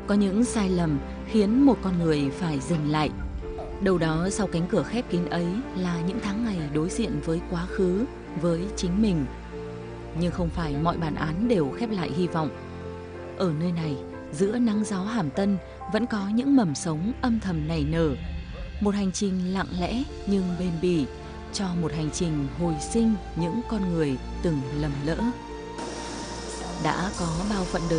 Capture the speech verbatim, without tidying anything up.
Có những sai lầm khiến một con người phải dừng lại. Đâu đó sau cánh cửa khép kín ấy là những tháng ngày đối diện với quá khứ, với chính mình. Nhưng không phải mọi bản án đều khép lại hy vọng. Ở nơi này, giữa nắng gió hàm tân, vẫn có những mầm sống âm thầm nảy nở. Một hành trình lặng lẽ nhưng bền bỉ, cho một hành trình hồi sinh những con người từng lầm lỡ. Đã có bao phận đời